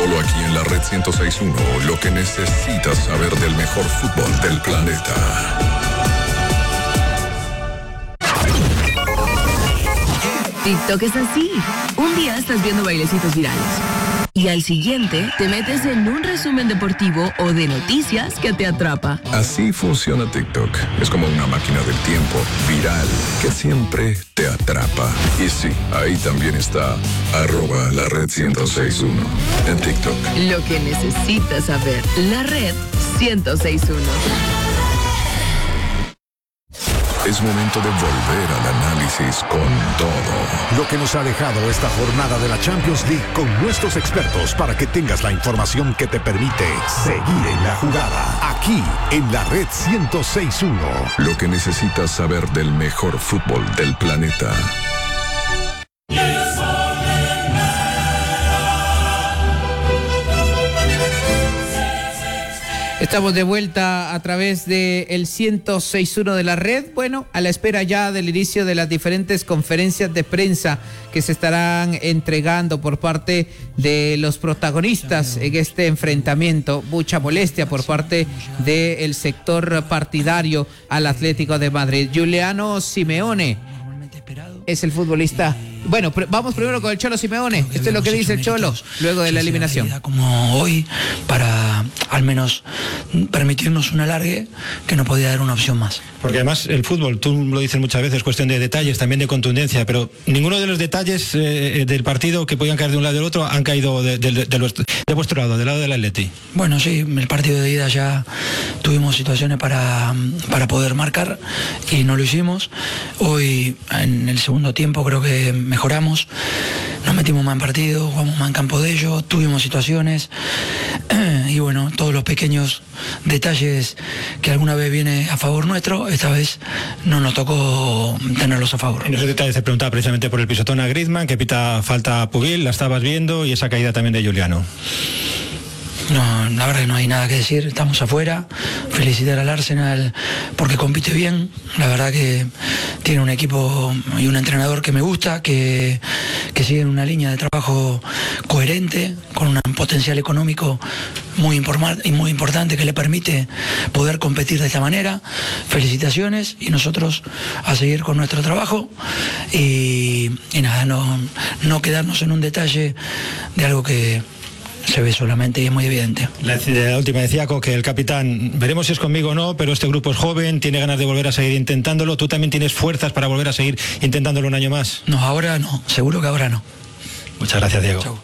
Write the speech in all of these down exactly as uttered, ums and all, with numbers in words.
Solo aquí en la Red ciento seis punto uno, lo que necesitas saber del mejor fútbol del planeta. TikTok es así. Un día estás viendo bailecitos virales y al siguiente te metes en un resumen deportivo o de noticias que te atrapa. Así funciona TikTok. Es como una máquina del tiempo viral que siempre te atrapa. Y sí, ahí también está arroba la red ciento seis punto uno en TikTok. Lo que necesitas saber. La Red ciento seis punto uno. Es momento de volver al análisis con todo lo que nos ha dejado esta jornada de la Champions League con nuestros expertos para que tengas la información que te permite seguir en la jugada. Aquí en la Red ciento seis punto uno. Lo que necesitas saber del mejor fútbol del planeta. Estamos de vuelta a través de el ciento seis punto uno de la red, bueno, a la espera ya del inicio de las diferentes conferencias de prensa que se estarán entregando por parte de los protagonistas en este enfrentamiento. Mucha molestia por parte del sector partidario al Atlético de Madrid. Giuliano Simeone es el futbolista. Bueno, pr- vamos primero con el Cholo Simeone. Esto es lo que dice el Cholo luego de la eliminación. Como hoy, para al menos permitirnos un alargue que no podía dar una opción más. Porque además el fútbol, tú lo dices muchas veces, cuestión de detalles, también de contundencia, pero ninguno de los detalles eh, del partido que podían caer de un lado y del otro han caído de, de, de, de, vuestro, de vuestro lado, del lado del Atleti. Bueno, sí, el partido de ida ya tuvimos situaciones para, para poder marcar y no lo hicimos. Hoy, en el segundo tiempo, creo que mejoramos, nos metimos más en partido, jugamos más en campo de ellos, tuvimos situaciones y bueno, todos los pequeños detalles que alguna vez viene a favor nuestro, esta vez no nos tocó tenerlos a favor. En esos detalles te preguntaba precisamente por el pisotón a Griezmann, que pita falta a Pubil, la estabas viendo, y esa caída también de Giuliano. No, la verdad que no hay nada que decir, estamos afuera. Felicitar al Arsenal porque compite bien, la verdad que tiene un equipo y un entrenador que me gusta, que, que sigue una línea de trabajo coherente, con un potencial económico muy, informal, y muy importante que le permite poder competir de esta manera. Felicitaciones y nosotros a seguir con nuestro trabajo y, y nada, no, no quedarnos en un detalle de algo que se ve solamente y es muy evidente. La, la última decía que el capitán, veremos si es conmigo o no, pero este grupo es joven, tiene ganas de volver a seguir intentándolo. ¿Tú también tienes fuerzas para volver a seguir intentándolo un año más? No, ahora no, seguro que ahora no. Muchas gracias, Diego. Chau.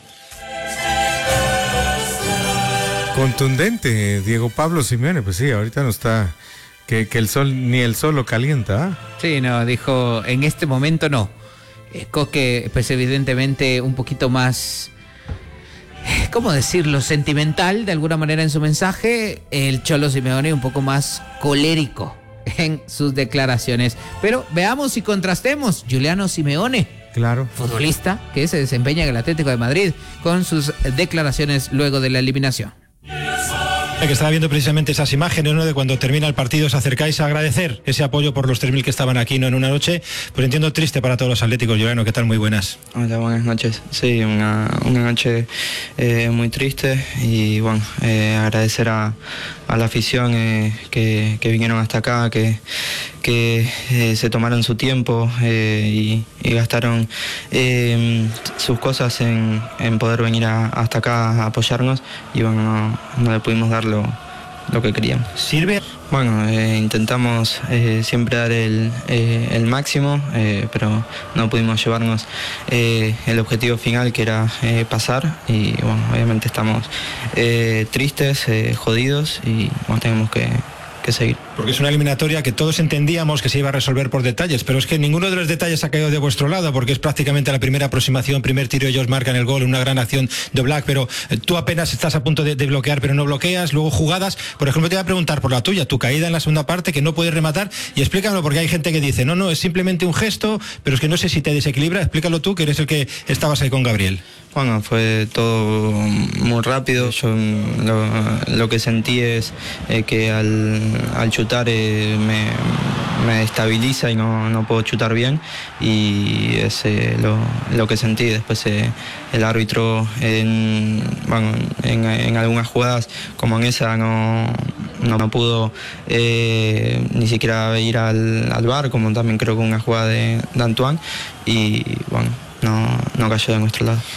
Contundente, Diego Pablo Simeone, pues sí, ahorita no está, que, que el sol, ni el sol lo calienta. ¿eh? Sí, no, dijo, en este momento no. Eh, Coque, pues evidentemente un poquito más, ¿cómo decirlo?, sentimental de alguna manera en su mensaje. El Cholo Simeone un poco más colérico en sus declaraciones. Pero veamos y contrastemos. Giuliano Simeone, claro, futbolista que se desempeña en el Atlético de Madrid, con sus declaraciones luego de la eliminación. Que estaba viendo precisamente esas imágenes, ¿no?, de cuando termina el partido, os acercáis a agradecer ese apoyo por los tres mil que estaban aquí, ¿no?, en una noche, pues entiendo triste para todos los atléticos. Giuliano, ¿qué tal? Muy buenas. Hola, buenas noches. Sí, una, una noche eh, muy triste y bueno, eh, agradecer a, a la afición eh, que, que vinieron hasta acá, que, que eh, se tomaron su tiempo eh, y, y gastaron eh, sus cosas en, en poder venir a, hasta acá a apoyarnos y bueno, no, no le pudimos dar lo, lo que queríamos. ¿Sirve? Bueno, eh, intentamos eh, siempre dar el, eh, el máximo, eh, pero no pudimos llevarnos eh, el objetivo final, que era eh, pasar, y bueno, obviamente estamos eh, tristes, eh, jodidos, y bueno, tenemos que, que seguir. Porque es una eliminatoria que todos entendíamos que se iba a resolver por detalles, pero es que ninguno de los detalles ha caído de vuestro lado, porque es prácticamente la primera aproximación, primer tiro, ellos marcan el gol, una gran acción de Black, pero eh, tú apenas estás a punto de, de bloquear, pero no bloqueas, luego jugadas. Por ejemplo, te voy a preguntar por la tuya, tu caída en la segunda parte, que no puedes rematar, y explícalo, porque hay gente que dice, no, no, es simplemente un gesto, pero es que no sé si te desequilibra. Explícalo tú, que eres el que estabas ahí con Gabriel. Bueno, fue todo muy rápido. Yo lo, lo que sentí es eh, que al, al chutar eh, me, me estabiliza y no, no puedo chutar bien. Y es eh, lo, lo que sentí. Después eh, el árbitro en, bueno, en, en algunas jugadas como en esa no, no, no pudo eh, ni siquiera ir al, al V A R, como también creo que una jugada de, de Antoine. Y bueno, no, no cayó de nuestro lado.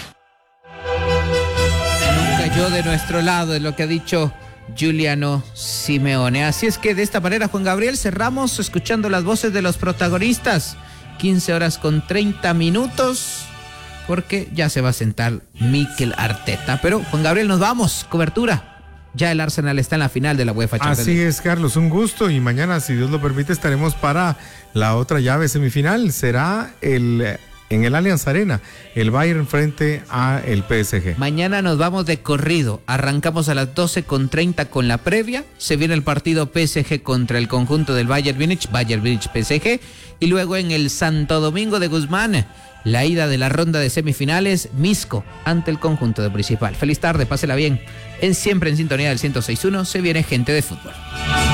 Cayó de nuestro lado, es lo que ha dicho Giuliano Simeone. Así es que de esta manera, Juan Gabriel, cerramos escuchando las voces de los protagonistas. quince horas con treinta minutos, porque ya se va a sentar Mikel Arteta. Pero, Juan Gabriel, nos vamos. Cobertura. Ya el Arsenal está en la final de la UEFA Champions League. Así es, Carlos, un gusto. Y mañana, si Dios lo permite, estaremos para la otra llave semifinal. Será el... en el Allianz Arena, el Bayern frente a el P S G. Mañana nos vamos de corrido. Arrancamos a las doce con treinta con la previa. Se viene el partido P S G contra el conjunto del Bayern Múnich, Bayern Múnich P S G. Y luego en el Santo Domingo de Guzmán, la ida de la ronda de semifinales, Misco ante el conjunto de Principal. Feliz tarde, pásela bien. En Siempre en Sintonía del ciento seis punto uno se viene Gente de Fútbol.